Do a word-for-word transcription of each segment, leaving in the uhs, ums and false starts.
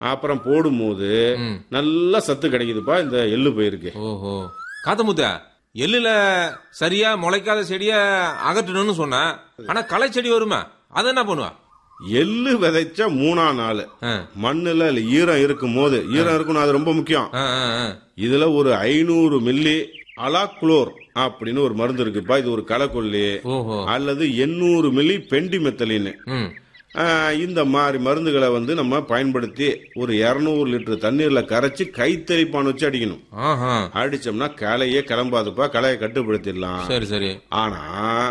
அப்புறம் போடும்போது ம். நல்ல சத்து கிடைக்குதுப்பா இந்த எள்ளு பயிருக்கு. ஓஹோ. காத்தமுத்த, எள்ளுல சரியா முளைக்காத செடிய அகற்றணும்னு சொன்ன. ஆனா களை செடி வருமா? அதை என்ன பண்ணுவா? எள்ளு விதைச்ச மூணாம் நாள் ஆ. மண்ணுல இல்ல ஈரம் இருக்கும் போது ஈரம் இருக்கணும், அது ரொம்ப முக்கியம். ஆ, ஆ, ஆ. இதுல ஒரு ஐநூறு மில்லி அலாக்ளோர் அப்படின்னு ஒரு மருந்து இருக்குப்பா. இது ஒரு களைக்கொல்லி. ஓஹோ. அல்லது எண்ணூறு மில்லி பெண்டிமெத்தலின். ம். இந்த மாதிரி மருந்துகளை வந்து நம்ம பயன்படுத்தி ஒரு இருநூறு லிட்டர் தண்ணீர்ல கரைச்சி கைத்தெளிப்பான் வச்சு அடிக்கணும். ஆஹா. அடிச்சோம்னா களையே கிளம்பாதுப்பா, களையை கட்டுப்படுத்திடலாம். சரி சரி. ஆனா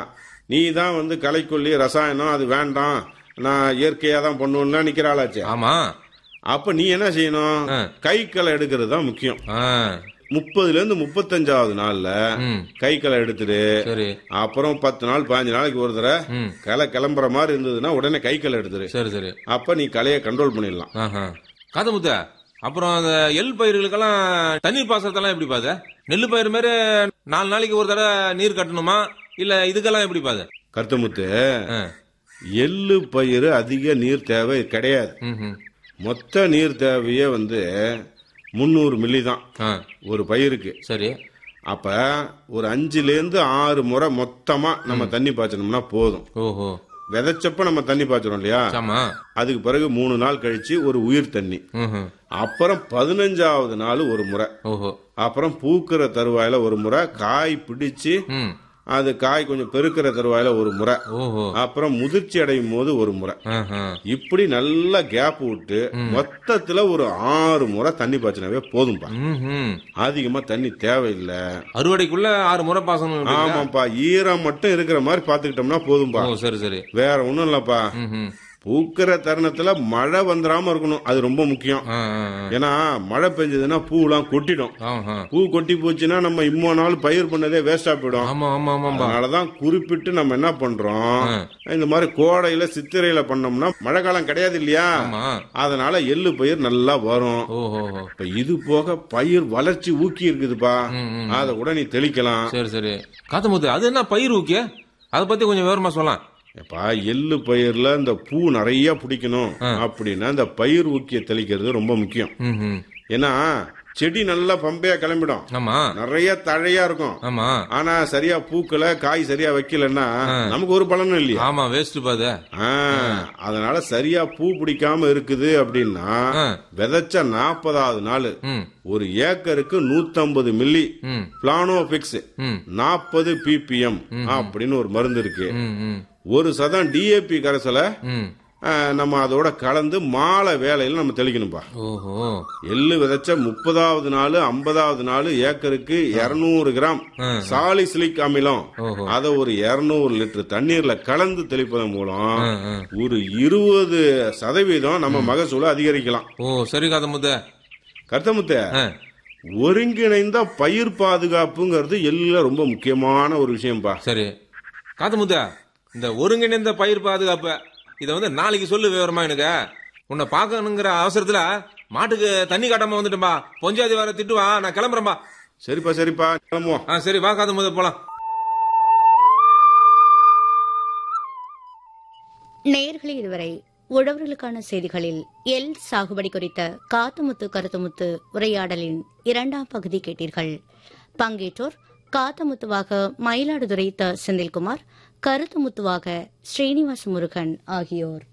நீ தான் வந்து களைக்கொல்லி ரசாயனம் அது வேண்டாம், நான் இயற்கையா தான் பண்ணுவேன்னா நிக்கிறாளாச்சே. ஆமா. அப்ப நீ என்ன செய்யணும்? ஆ. கை களை எடுக்கிறது தான் முக்கியம். ஆ. முப்பதுல இருந்து முப்பத்தஞ்சாவது நாள்ல ம். கை களை எடுத்துட்டு சரி. அப்புறம் பத்து நாள் பதினஞ்சு நாளைக்கு ஒரு தடவை ம். களை கிளம்புற மாதிரி இருந்ததுன்னா உடனே கை களை எடுத்துரு. சரி சரி. அப்ப நீ களையை கண்ட்ரோல் பண்ணிடலாம். ஆஹா. காத்தமுத்த, அப்புறம் அந்த எள் பயிர்களுக்கெல்லாம் தண்ணீர் பாசனத்தெல்லாம் எப்படி பாது? நெல்லு பயிர் மாதிரி நாலு நாளைக்கு ஒரு தடவை நீர் கட்டணுமா, இல்ல இதுக்கெல்லாம் எப்படி பாது? கருத்தமுத்து, ஆ. எள்ளு பயிர் அதிக நீர் தேவை கிடையாது. ம்ஹும். மொத்த நீர் தேவையே வந்து முந்நூறு மில்லி தான் ஆ. ஒரு பயிருக்கு. சரி. அப்ப ஒரு அஞ்சுல இருந்து ஆறு முறை மொத்தமா நம்ம தண்ணி பாய்ச்சணும்னா போதும். ஓஹோ. விதைச்சப்ப நம்ம தண்ணி பாய்ச்சறோம் இல்லையா, ஆமா. அதுக்கு பிறகு மூணு நாள் கழிச்சு ஒரு உயிர் தண்ணி, ம்ஹும். அப்புறம் பதினஞ்சாவது நாள் ஒரு முறை, ஓஹோ. அப்புறம் பூக்கிற தருவாயில ஒரு முறை, காய் பிடிச்சு ம். அது காய் கொஞ்சம் பெருக்கிற தருவாயில ஒரு முறை, ஓஹோ. அப்புறம் முதிர்ச்சி அடையும் போது ஒரு முறை, ஆஹா. இப்படி நல்லா கேப் விட்டு மொத்தத்துல ஒரு ஆறு முறை தண்ணி பாய்ச்சினாவே போதும்பா. ம்ஹும். அதிகமா தண்ணி தேவையில்லை. அறுவடைக்குள்ள ஆறு முறை பாசனம் இருக்குங்களா? ஆமாப்பா, ஈரம் மட்டும் இருக்கிற மாதிரி பாத்துக்கிட்டோம்னா போதும்பா. ஓ, சரி சரி. வேற ஒண்ணும் இல்லப்பா. ம்ஹும். பூக்கிற தருணத்துல மழை வந்துடாம இருக்கணும், அது ரொம்ப முக்கியம். ஆ, ஆ, ஆ. ஏன்னா மழை பெஞ்சதுன்னா பூலாம் கொட்டிடும். ஆஹா. பூ கொட்டி போச்சுன்னா நம்ம இம்மோ நாள் பயிர் பண்ணதே வேஸ்டா போயிடும். ஆமா ஆமா ஆமாம்பா. அதனாலதான் குறிப்பிட்டு நம்ம என்ன பண்றோம், ஆ. இந்த மாதிரி கோடையில சித்திரையில பண்ணோம்னா மழை காலம் கிடையாது இல்லையா, ஆமா. அதனால எள்ளு பயிர் நல்லா வரும். ஓஹோ. இப்ப இது போக பயிர் வளர்ச்சி ஊக்கி இருக்குதுப்பா, ம், ம். அத கூட நீ தெளிக்கலாம். சரி சரி. காத்தமுத்து, அது என்ன பயிர் ஊக்கிய? அதை பத்தி கொஞ்சம் விவரமா சொல்லலாம். எப்பா, எள்ளு பயிர்ல இந்த பூ நிறைய பிடிக்கணும் அப்படின்னா இந்த பயிர் ஊக்கிய தெளிக்கிறது ரொம்ப முக்கியம். ம்ஹும். ஏன்னா செடி நல்லா பம்பையா கிளம்பிடும், ஆமா நிறைய தழையா இருக்கும். ஆமா ஆனா சரியா பூக்கல, காய் சரியா வைக்கலன்னா நமக்கு ஒரு பலனும் இல்லையா. ஆமா, வேஸ்ட் பாது. அதனால சரியா பூ பிடிக்காம இருக்குது அப்படின்னா ஆ. விதைச்ச நாற்பதாவது நாள் ம். ஒரு ஏக்கருக்கு நூத்தம்பது மில்லி ம். பிளானோபிக்ஸ் ம். நாற்பது பிபிஎம் அப்படின்னு ஒரு மருந்து இருக்கு. ம். ம். ஒரு சதம் டிஏபி கரைசலை ம். நம்ம அதோட கலந்து மாலை வேலையில நம்ம தெளிக்கணும்பா. ஓஹோ. எள்ளு விதைச்ச முப்பதாவது நாள் ஐம்பதாவது நாள் ஏக்கருக்கு இருநூறு கிராம் சாலிசிலிக் அமிலம் ஓஹோ. அதை ஒரு இருநூறு லிட்டர் தண்ணீர்ல கலந்து தெளிப்பதன் மூலம் ஆ, ஆ. ஒரு இருபது சதவீதம் நம்ம மகசூலை அதிகரிக்கலாம். ஓ, சரி காத்தமுத்து. கருத்தமுத்த, ஆ. ஒருங்கிணைந்த பயிர் பாதுகாப்புங்கிறது எல்லாம் ரொம்ப முக்கியமான ஒரு விஷயம்பா. சரி காத்தமுத்து, இந்த ஒருங்கிணைந்த பயிர் பாதுகாப்பு இதை வந்து நாளைக்கு சொல்லு விவரமா. எனக்கு உன்னை பார்க்கணுங்கிற அவசரத்துல மாட்டுக்கு தண்ணி காட்டாம வந்துட்டேன்பா. பொஞ்சாதி வர திட்டுவா, நான் கிளம்புறேன்பா. சரிப்பா சரிப்பா, கிளம்புவோம். ஆ, சரி வா காத்தமுத்து, போலாம். நேயர்களே, இதுவரை உழவர்களுக்கான செய்திகளில் எல் சாகுபடி குறித்த காத்தமுத்து கருத்துமுத்து உரையாடலின் இரண்டாம் பகுதி கேட்டீர்கள். பங்கேற்றோர் காத்தமுத்துவாக மயிலாடுதுறை த செந்தில்குமார், கருத்துமுத்துவாக ஸ்ரீனிவாச முருகன் ஆகியோர்.